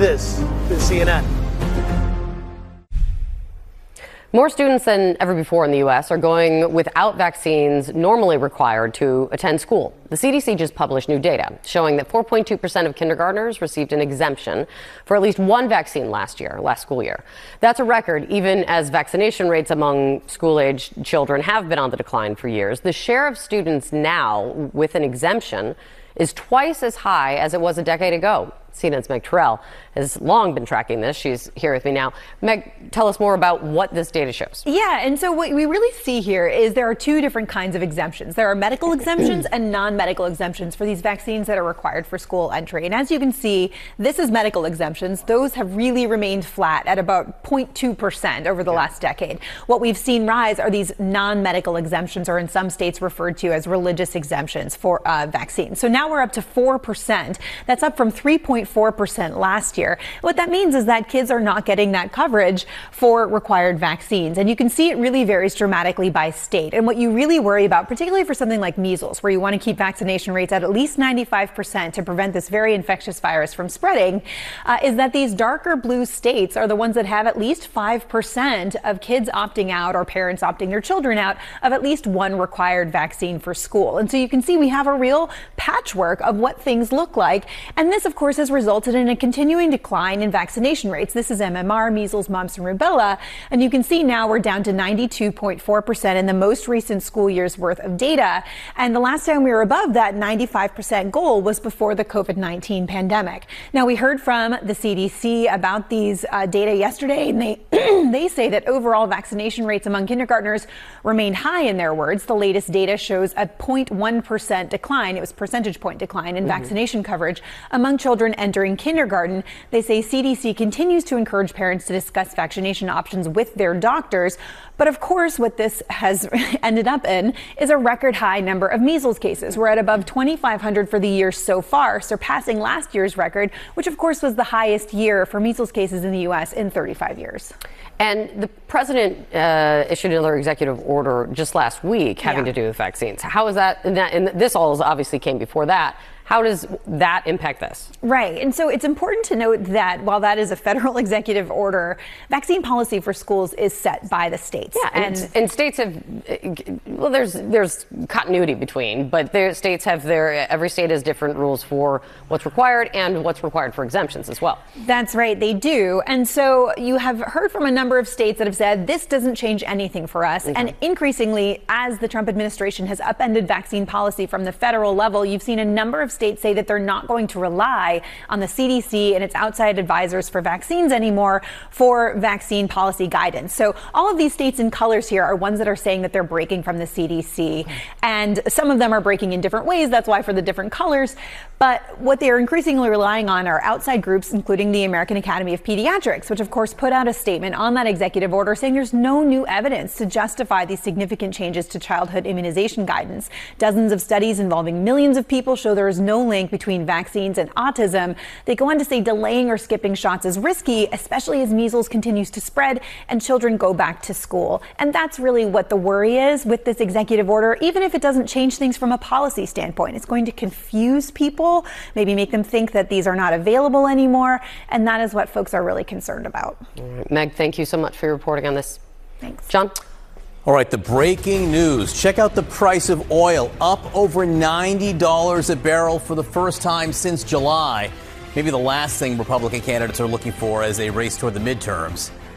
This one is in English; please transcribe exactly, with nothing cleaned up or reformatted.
This is C N N. More students than ever before in the U S are going without vaccines normally required to attend school. The C D C just published new data showing that four point two percent of kindergartners received an exemption for at least one vaccine last year, last school year. That's a record, even as vaccination rates among school-age children have been on the decline for years. The share of students now with an exemption is twice as high as it was a decade ago. C N N's Meg Terrell has long been tracking this. She's here with me now. Meg, tell us more about what this data shows. Yeah, and so what we really see here is there are two different kinds of exemptions. There are medical exemptions and non-medical exemptions for these vaccines that are required for school entry. And as you can see, this is medical exemptions. Those have really remained flat at about zero point two percent over the yeah. last decade. What we've seen rise are these non-medical exemptions, or in some states referred to as religious exemptions for uh, vaccines. So now we're up to four percent. That's up from three point four percent last year. What that means is that kids are not getting that coverage for required vaccines. And you can see it really varies dramatically by state. And what you really worry about, particularly for something like measles, where you want to keep vaccination rates at at least ninety-five percent to prevent this very infectious virus from spreading, uh, is that these darker blue states are the ones that have at least five percent of kids opting out, or parents opting their children out, of at least one required vaccine for school. And so you can see we have a real patchwork of what things look like. And this, of course, has resulted in a continuing decline in vaccination rates. This is M M R, measles, mumps, and rubella. And you can see now we're down to ninety-two point four percent in the most recent school year's worth of data. And the last time we were above that ninety-five percent goal was before the COVID nineteen pandemic. Now, we heard from the C D C about these uh, data yesterday, and they, they say that overall vaccination rates among kindergartners remain high, in their words. The latest data shows a zero point one percent decline. It was percentage point decline in mm-hmm. vaccination coverage among children entering kindergarten. They say C D C continues to encourage parents to discuss vaccination options with their doctors. But of course, what this has ended up in is a record high number of measles cases. We're at above twenty-five hundred for the year so far, surpassing last year's record, which of course was the highest year for measles cases in the U S in thirty-five years. And the president uh, issued another executive order just last week having yeah. to do with vaccines. How is that, and, that, and this all obviously came before that. How does that impact this? Right. And so it's important to note that while that is a federal executive order, vaccine policy for schools is set by the states. Yeah, and, and, and states have, well, there's there's continuity between, but their states have their, every state has different rules for what's required and what's required for exemptions as well. That's right, they do. And so you have heard from a number of states that have said this doesn't change anything for us. Okay. And increasingly, as the Trump administration has upended vaccine policy from the federal level, you've seen a number of states say that they're not going to rely on the C D C and its outside advisors for vaccines anymore for vaccine policy guidance. So all of these states in colors here are ones that are saying that they're breaking from the C D C. And some of them are breaking in different ways. That's why for the different colors. But what they're increasingly relying on are outside groups, including the American Academy of Pediatrics, which of course put out a statement on that executive order saying there's no new evidence to justify these significant changes to childhood immunization guidance. Dozens of studies involving millions of people show there is no link between vaccines and autism. They go on to say delaying or skipping shots is risky, especially as measles continues to spread and children go back to school. And that's really what the worry is with this executive order. Even if it doesn't change things from a policy standpoint, it's going to confuse people, maybe make them think that these are not available anymore. And that is what folks are really concerned about. All right, Meg, thank you so much for your reporting on this. Thanks. John? All right, the breaking news. Check out the price of oil, up over ninety dollars a barrel for the first time since July. Maybe the last thing Republican candidates are looking for as they race toward the midterms.